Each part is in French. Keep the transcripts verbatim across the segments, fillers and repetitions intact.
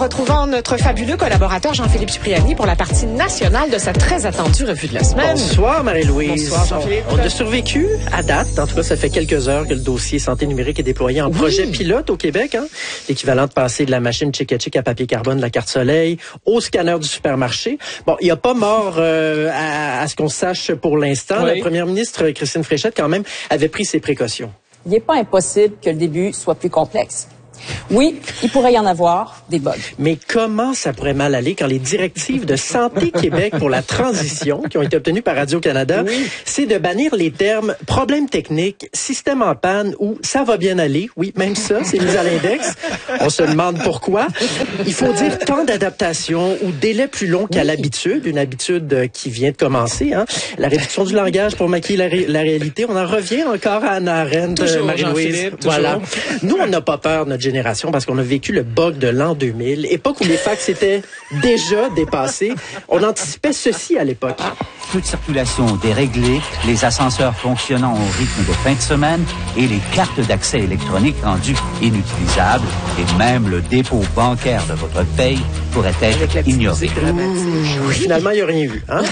retrouvant notre fabuleux collaborateur Jean-Philippe Cipriani pour la partie nationale de sa très attendue revue de la semaine. Bonsoir Marie-Louise. Bonsoir Jean-Philippe. On, on a survécu à date. En tout cas, ça fait quelques heures que le dossier santé numérique est déployé en oui. projet pilote au Québec. Hein? L'équivalent de passer de la machine Chick-a-Chick à papier carbone de la carte soleil au scanner du supermarché. Bon, il n'y a pas mort euh, à, à ce qu'on sache pour l'instant. Oui. La première ministre Christine Fréchette, quand même, avait pris ses précautions. Il n'est pas impossible que le début soit plus complexe. Oui, il pourrait y en avoir des bugs. Mais comment ça pourrait mal aller quand les directives de Santé Québec pour la transition, qui ont été obtenues par Radio-Canada, oui. c'est de bannir les termes « problème technique »,« système en panne » ou « ça va bien aller ». Oui, même ça, c'est mis à l'index. On se demande pourquoi. Il faut dire temps d'adaptation ou délai plus long qu'à oui. l'habitude, une habitude qui vient de commencer. Hein. La réduction du langage pour maquiller la, ré- la réalité. On en revient encore à Anna Arendt, Marie-Louise. Voilà. Nous, on n'a pas peur, notre génération, parce qu'on a vécu le bug de l'an deux mille, époque où les fax étaient déjà dépassés. On anticipait ceci à l'époque. Toute circulation déréglée, les ascenseurs fonctionnant au rythme de fin de semaine et les cartes d'accès électroniques rendues inutilisables et même le dépôt bancaire de votre paye pourrait être ignoré. Mmh, finalement, il n'y a rien eu. Hein?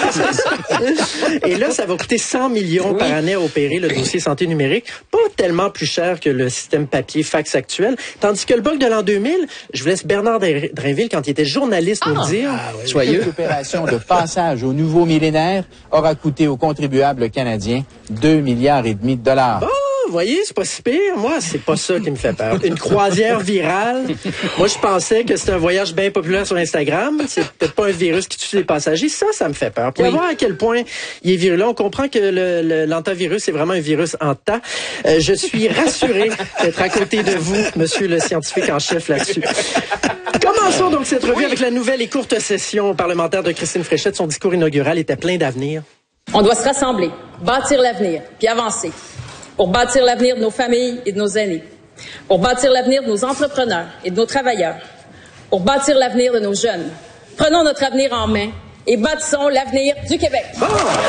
Et là, ça va coûter cent millions oui. par année à opérer le dossier santé numérique. Pas tellement plus cher que le système papier fax actuel. Tandis que le bug de l'an deux mille, je vous laisse Bernard Drainville, quand il était journaliste, ah, nous le dire. Ah, oui. Soyeux. L'opération de passage au nouveau millénaire aura coûté aux contribuables canadiens deux milliards et demi de dollars. Bon, vous voyez, c'est pas si pire. Moi, c'est pas ça qui me fait peur. Une croisière virale. Moi, je pensais que c'était un voyage bien populaire sur Instagram. C'est peut-être pas un virus qui tue les passagers. Ça, ça me fait peur. Puis, oui. à voir à quel point il est virulent. On comprend que le, le, l'antivirus, c'est vraiment un virus en tas. Euh, je suis rassuré d'être à côté de vous, monsieur le scientifique en chef là-dessus. Commençons donc cette revue oui. avec la nouvelle et courte session parlementaire de Christine Fréchette. Son discours inaugural était plein d'avenir. On doit se rassembler, bâtir l'avenir, puis avancer. Pour bâtir l'avenir de nos familles et de nos aînés. Pour bâtir l'avenir de nos entrepreneurs et de nos travailleurs. Pour bâtir l'avenir de nos jeunes. Prenons notre avenir en main et bâtissons l'avenir du Québec. Bon.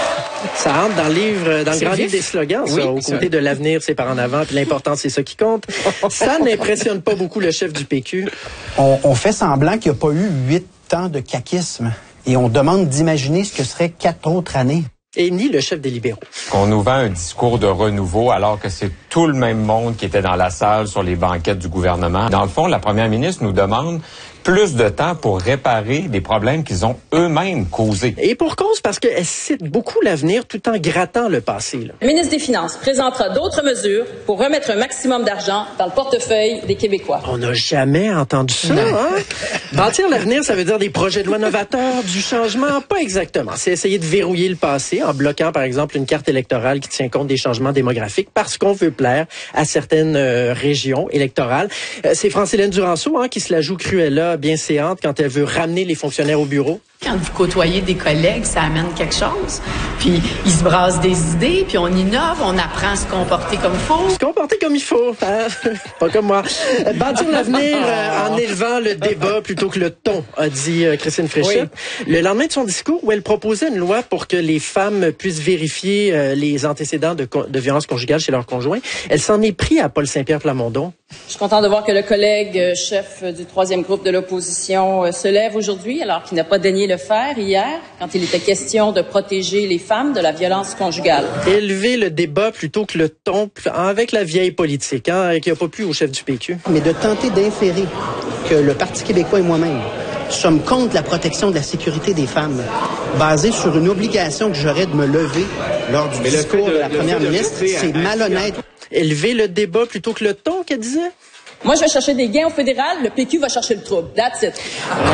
Ça entre dans le livre, dans le grand livre des slogans, ça, oui, au côté de l'avenir, c'est par en avant, puis l'important, c'est ça qui compte. Ça n'impressionne pas beaucoup le chef du P Q. On, on fait semblant qu'il n'y a pas eu huit ans de caquisme et on demande d'imaginer ce que serait quatre autres années. Et ni le chef des libéraux. On nous vend un discours de renouveau alors que c'est tout le même monde qui était dans la salle sur les banquettes du gouvernement. Dans le fond, la première ministre nous demande plus de temps pour réparer des problèmes qu'ils ont eux-mêmes causés. Et pour cause, parce qu'elle cite beaucoup l'avenir tout en grattant le passé. Là. Le ministre des Finances présentera d'autres mesures pour remettre un maximum d'argent dans le portefeuille des Québécois. On n'a jamais entendu ça, hein? Bâtir l'avenir, ça veut dire des projets de loi novateurs, du changement? Pas exactement. C'est essayer de verrouiller le passé en bloquant, par exemple, une carte électorale qui tient compte des changements démographiques parce qu'on veut plaire à certaines euh, régions électorales. Euh, c'est France-Hélène Duranceau hein, qui se la joue Cruella bien séante quand elle veut ramener les fonctionnaires au bureau. Quand vous côtoyez des collègues, ça amène quelque chose. Puis, ils se brassent des idées, puis on innove, on apprend à se comporter comme il faut. Se comporter comme il faut, hein? Pas comme moi. Bâtir l'avenir euh, en élevant le débat plutôt que le ton, a dit euh, Christine Fréchette. Oui. Le lendemain de son discours, où elle proposait une loi pour que les femmes puissent vérifier euh, les antécédents de, de violence conjugale chez leur conjoint, elle s'en est pris à Paul Saint-Pierre Plamondon. Je suis content de voir que le collègue euh, chef du troisième groupe de l'opposition euh, se lève aujourd'hui, alors qu'il n'a pas daigné le faire hier, quand il était question de protéger les femmes de la violence conjugale. Élever le débat plutôt que le ton, avec la vieille politique, hein, qui n'a pas plu au chef du P Q. Mais de tenter d'inférer que le Parti québécois et moi-même sommes contre la protection de la sécurité des femmes, basée sur une obligation que j'aurais de me lever lors du Mais discours de, de la première ministre, c'est malhonnête. Élever le débat plutôt que le ton, qu'elle disait? Moi, je vais chercher des gains au fédéral, le P Q va chercher le trouble. That's it.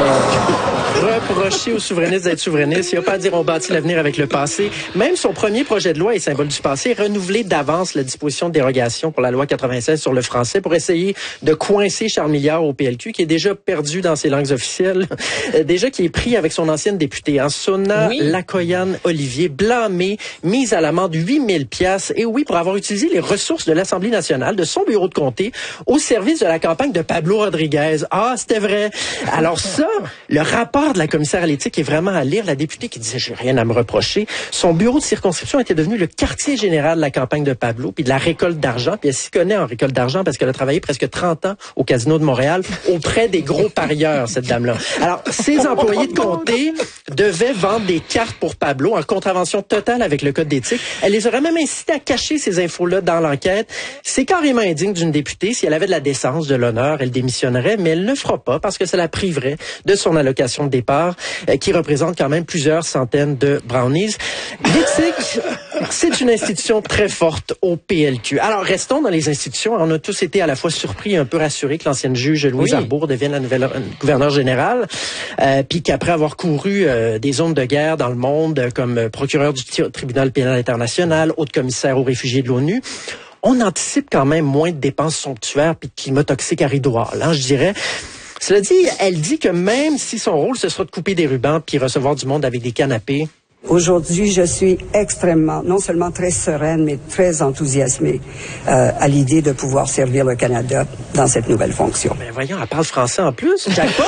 Euh, reprocher aux souverainistes d'être souverainistes, il n'y a pas à dire on bâtit l'avenir avec le passé. Même son premier projet de loi est symbole du passé, renouveler d'avance la disposition de dérogation pour la loi quatre-vingt-seize sur le français pour essayer de coincer Charles Milliard au P L Q, qui est déjà perdu dans ses langues officielles, déjà qui est pris avec son ancienne députée, hein, Sona oui. Lacoyan-Olivier, blâmée, mise à l'amende huit mille piastres, et oui, pour avoir utilisé les ressources de l'Assemblée nationale, de son bureau de comté, au service ministre de la campagne de Pablo Rodriguez. Ah, c'était vrai. Alors ça, le rapport de la commissaire à l'éthique est vraiment à lire. La députée qui disait « j'ai rien à me reprocher », son bureau de circonscription était devenu le quartier général de la campagne de Pablo, puis de la récolte d'argent, puis elle s'y connaît en récolte d'argent parce qu'elle a travaillé presque trente ans au Casino de Montréal auprès des gros parieurs, cette dame-là. Alors, ses employés de comté devaient vendre des cartes pour Pablo en contravention totale avec le code d'éthique. Elle les aurait même incité à cacher ces infos-là dans l'enquête. C'est carrément indigne d'une députée. Si elle avait de la décence, de l'honneur, elle démissionnerait, mais elle ne le fera pas parce que ça la priverait de son allocation de départ, euh, qui représente quand même plusieurs centaines de brownies. L'éthique, c'est une institution très forte au P L Q. Alors, restons dans les institutions. On a tous été à la fois surpris et un peu rassurés que l'ancienne juge Louise oui. Arbour devienne la nouvelle gouverneure générale, euh, puis qu'après avoir couru euh, des zones de guerre dans le monde, euh, comme euh, procureur du tribunal pénal international, haute commissaire aux réfugiés de l'ONU, on anticipe quand même moins de dépenses somptuaires puis de climat toxique à rideau hâle, hein, je dirais. Cela dit, elle dit que même si son rôle, ce sera de couper des rubans puis recevoir du monde avec des canapés, aujourd'hui, je suis extrêmement, non seulement très sereine, mais très enthousiasmée euh, à l'idée de pouvoir servir le Canada dans cette nouvelle fonction. Ben voyons, elle parle français en plus, jackpot!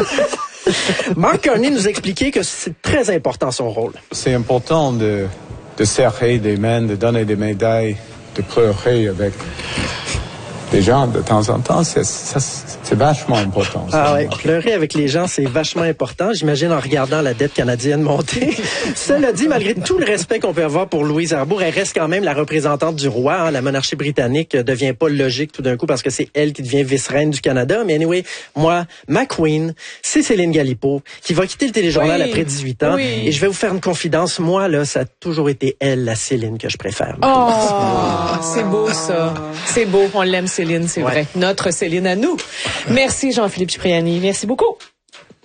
Mark Carney nous expliquait que c'est très important son rôle. C'est important de, de serrer des mains, de donner des médailles, de pleurer avec des gens de temps en temps, c'est, ça, c'est vachement important. Ah oui, pleurer avec les gens, c'est vachement important. J'imagine en regardant la dette canadienne monter. Cela dit, malgré tout le respect qu'on peut avoir pour Louise Arbour, elle reste quand même la représentante du roi. Hein. La monarchie britannique ne devient pas logique tout d'un coup parce que c'est elle qui devient vice-reine du Canada. Mais anyway, moi, ma queen, c'est Céline Galipeau, qui va quitter le téléjournal oui, après dix-huit ans. Oui. Et je vais vous faire une confidence. Moi, là, ça a toujours été elle, la Céline, que je préfère. Oh, c'est beau ça. C'est beau, on l'aime Céline, c'est ouais. vrai. Notre Céline à nous. Merci Jean-Philippe Cipriani. Merci beaucoup.